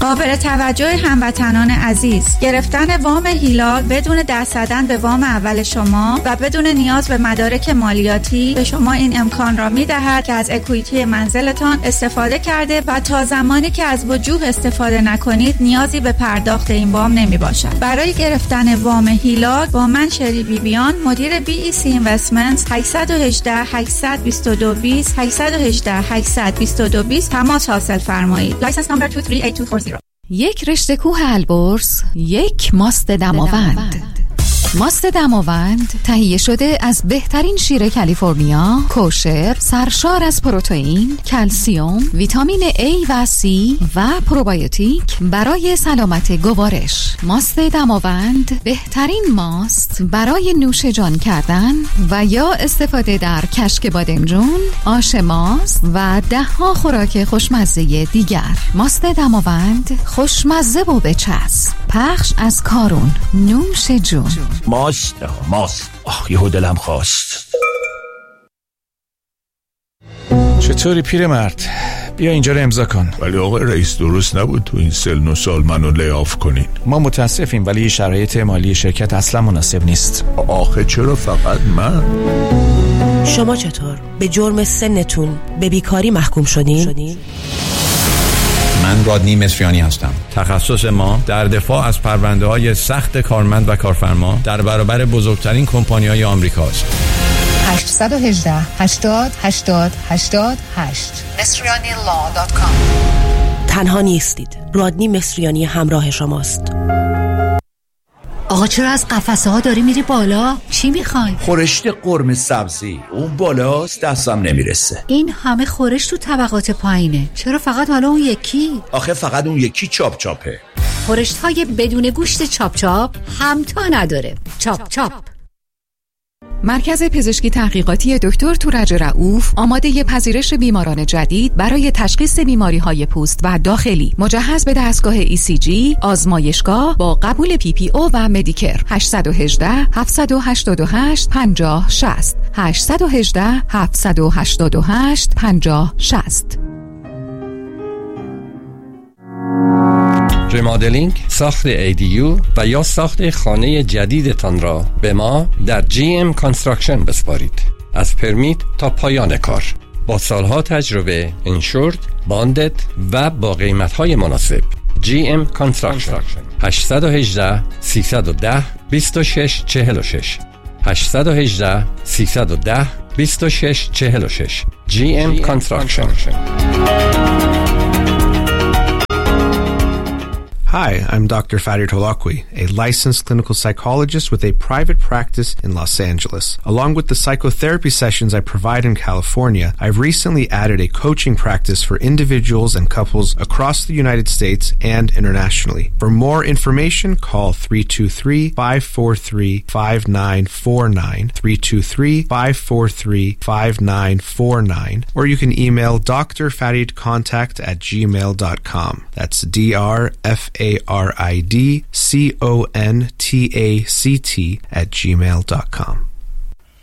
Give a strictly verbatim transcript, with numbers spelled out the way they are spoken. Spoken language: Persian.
قابل توجه هموطنان عزیز، گرفتن وام هیلال بدون دست زدن به وام اول شما و بدون نیاز به مدارک مالیاتی به شما این امکان را می‌دهد که از اکوئیتی منزلتان استفاده کرده و تا زمانی که از وجوه استفاده نکنید نیازی به پرداخت این وام نمی‌باشد. برای گرفتن وام هیلال با من شری بیبیان مدیر بی ای سی اینوستمنتس هشت یک هشت هشت دو دو دو صفر هشت یک هشت هشت دو دو دو صفر تماس حاصل فرمایید. لایسنس نمبر دو سه هشت دو چهار صفر. یک رشته کوه البرز، یک ماست دماوند. ماست دماوند تهیه شده از بهترین شیر کالیفرنیا، کوشر، سرشار از پروتئین، کلسیم، ویتامین A و C و پروبیوتیک برای سلامت گوارش. ماست دماوند بهترین ماست برای نوش جان کردن و یا استفاده در کشک بادمجون، آش ماست و ده ها خوراک خوشمزه دیگر. ماست دماوند خوشمزه و بچسب. پخش از کارون. نوش جون. ماست ماست آه یهو دلم خواست. چطوری پیرمرد؟ بیا اینجا رو امضا کن. ولی آقای رئیس درست نبود تو این سن و سال منو لیاف کنین. ما متاسفیم ولی شرایط مالی شرکت اصلا مناسب نیست. آخه چرا فقط من؟ شما چطور؟ به جرم سنتون به بیکاری محکوم شدین؟ من رادنی مصریانی هستم. تخصص ما در دفاع از پرونده‌های سخت کارمند و کارفرما در برابر بزرگترین کمپانی‌های آمریکاست. هشت یک هشت هشتاد هشتاد هشتاد هشت مصریانی لا دات کام. تنها نیستید. رادنی مصریانی همراه شماست. آقا چرا از قفسه ها داری میری بالا؟ چی میخوای؟ خورشت قرمه سبزی. اون بالاست دستم نمیرسه. این همه خورش تو طبقات پایینه. چرا فقط حالا اون یکی؟ آخه فقط اون یکی چاپ چاپه. خورشت های بدون گوشت چاپ چاپ همتا نداره. چاپ چاپ. مرکز پزشکی تحقیقاتی دکتر تورج رؤوف آماده پذیرش بیماران جدید برای تشخیص بیماری‌های پوست و داخلی، مجهز به دستگاه ای سی جی، آزمایشگاه با قبول پی پی او و مدیکر. هشت یک هشت هفت هشت هشت پنجاه شصت هشت یک هشت هفت هشت هشت پنجاه شصت. ریمادلینگ، ساخت ای دی یو و یا ساخت خانه جدیدتان را به ما در جی ام کانستراکشن بسپارید. از پرمیت تا پایان کار با سالها تجربه، انشورد، باندد و با قیمت‌های مناسب. جی ام کانستراکشن. هشت یک هشت سه یک صفر دو شش چهار شش هشت یک هشت سه یک صفر دو شش چهار شش. جی ام کانستراکشن. Hi, I'm Doctor Farid Holakwi, a licensed clinical psychologist with a private practice in Los Angeles. Along with the psychotherapy sessions I provide in California, I've recently added a coaching practice for individuals and couples across the United States and internationally. For more information, call three two three, five four three, five nine four nine, three two three, five four three, five nine four nine, or you can email d r farid contact at gmail dot com. That's D R F A R I D C O N T A C T at gmail dot com.